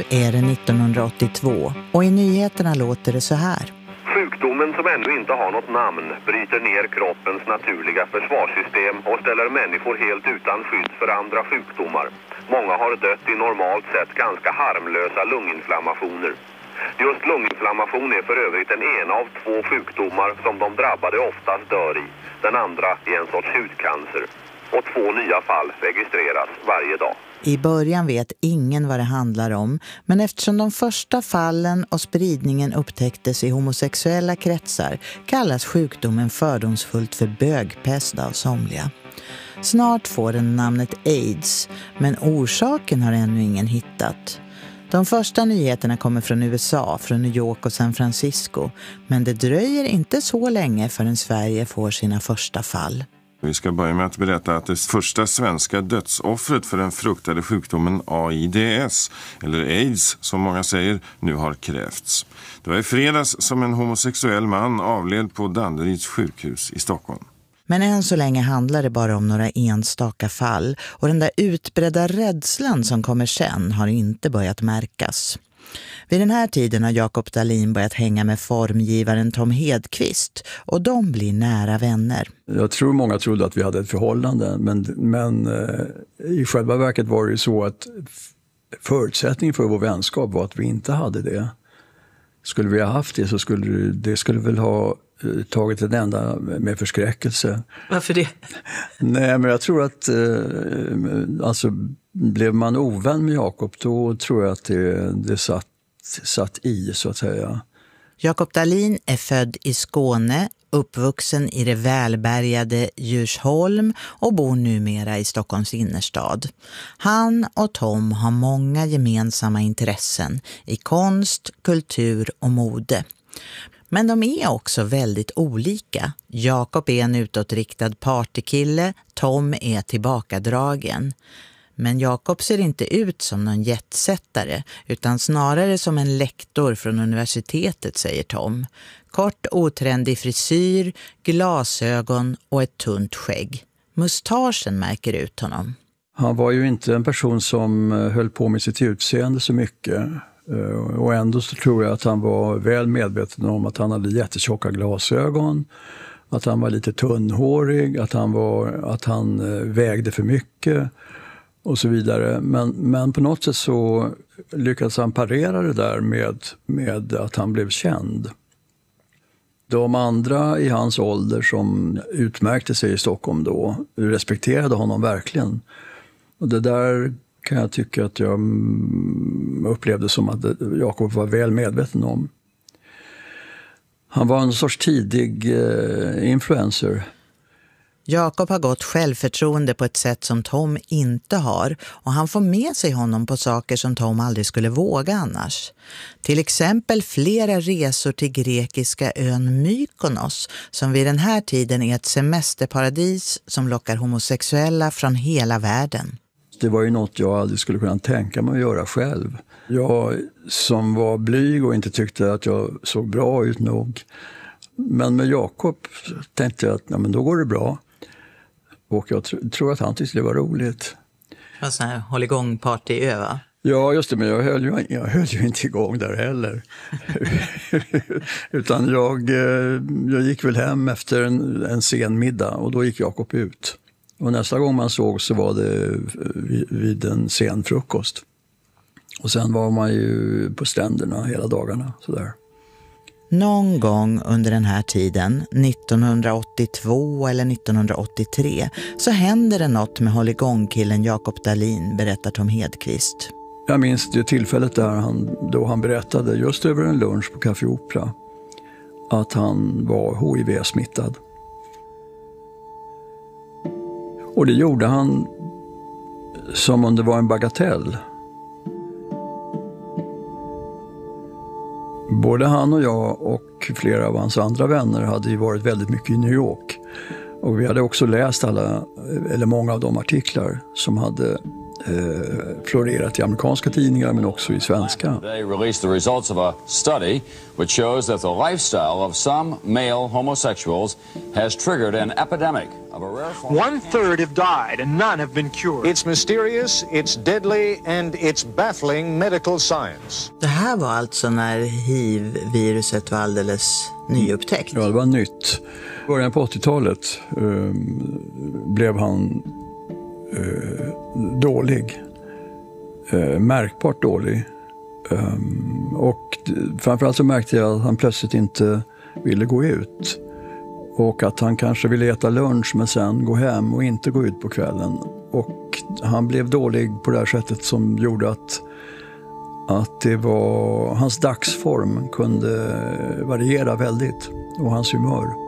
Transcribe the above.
är det 1982 och i nyheterna låter det så här. Sjukdomen som ännu inte har något namn bryter ner kroppens naturliga försvarssystem och ställer människor helt utan skydd för andra sjukdomar. Många har dött i normalt sett ganska harmlösa lunginflammationer. Just lunginflammation är för övrigt den ena av 2 sjukdomar som de drabbade oftast dör i. Den andra är en sorts hudcancer. Och 2 nya fall registreras varje dag. I början vet ingen vad det handlar om, men eftersom de första fallen och spridningen upptäcktes i homosexuella kretsar kallas sjukdomen fördomsfullt för bögpest av somliga. Snart får den namnet AIDS, men orsaken har ännu ingen hittat. De första nyheterna kommer från USA, från New York och San Francisco, men det dröjer inte så länge förrän Sverige får sina första fall. Vi ska börja med att berätta att det första svenska dödsoffret för den fruktade sjukdomen AIDS, eller AIDS som många säger, nu har krävts. Det var i fredags som en homosexuell man avled på Danderyds sjukhus i Stockholm. Men än så länge handlar det bara om några enstaka fall och den där utbredda rädslan som kommer sen har inte börjat märkas. Vid den här tiden har Jakob Dahlin börjat hänga med formgivaren Tom Hedqvist och de blir nära vänner. Jag tror många trodde att vi hade ett förhållande, men i själva verket var det ju så att förutsättningen för vår vänskap var att vi inte hade det. Skulle vi ha haft det så skulle det väl ha tagit en ända med förskräckelse. Varför det? Nej, men jag tror att alltså, blev man ovän med Jakob, då tror jag att det satt i, så att säga. Jakob Dahlin är född i Skåne, uppvuxen i det välbärgade Djursholm och bor numera i Stockholms innerstad. Han och Tom har många gemensamma intressen i konst, kultur och mode. Men de är också väldigt olika. Jakob är en utåtriktad partykille, Tom är tillbakadragen. Men Jakob ser inte ut som någon jetsättare utan snarare som en lektor från universitetet, säger Tom. Kort otrendig frisyr, glasögon och ett tunt skägg. Mustaschen märker ut honom. Han var ju inte en person som höll på med sitt utseende så mycket. Och ändå så tror jag att han var väl medveten om att han hade jättetjocka glasögon. Att han var lite tunnhårig, att han vägde för mycket och så vidare. Men på något sätt så lyckades han parera det där med att han blev känd. De andra i hans ålder som utmärkte sig i Stockholm då respekterade honom verkligen. Och det där kan jag tycka att jag upplevde som att Jakob var väl medveten om. Han var en sorts tidig influencer. Jakob har gått självförtroende på ett sätt som Tom inte har och han får med sig honom på saker som Tom aldrig skulle våga annars. Till exempel flera resor till grekiska ön Mykonos som vid den här tiden är ett semesterparadis som lockar homosexuella från hela världen. Det var ju något jag aldrig skulle kunna tänka mig att göra själv. Jag som var blyg och inte tyckte att jag såg bra ut nog. Men med Jakob tänkte jag att men då går det bra. Och jag tror att han tyckte det var roligt. En sån här håll-igång-party va? Ja, just det, men jag höll ju inte igång där heller. Utan jag gick väl hem efter en sen middag och då gick Jakob ut. Och nästa gång man såg så var det vid en sen frukost. Och sen var man ju på stränderna hela dagarna. Sådär. Någon gång under den här tiden, 1982 eller 1983, så händer det något med håll-igång-killen Jakob Dahlin, berättar Tom Hedqvist. Jag minns det tillfället då han berättade just över en lunch på Café Opera att han var HIV-smittad. Och det gjorde han som om det var en bagatell. Både han och jag och flera av hans andra vänner hade ju varit väldigt mycket i New York. Och vi hade också läst många av de artiklar som hade florerat i amerikanska tidningar men också i svenska. They released the results of a study which shows that the lifestyle of some male homosexuals has triggered an epidemic of a rare form. 1/3 have died and none have been cured. It's mysterious, it's deadly, and it's baffling medical science. Det här var alltså när HIV-viruset var alldeles nyupptäckt. Ja, det var nytt. I början på 80-talet blev han dålig. Märkbart dålig. Och framförallt så märkte jag att han plötsligt inte ville gå ut. Och att han kanske ville äta lunch men sen gå hem och inte gå ut på kvällen. Och han blev dålig på det här sättet som gjorde att det var, hans dagsform kunde variera väldigt och hans humör.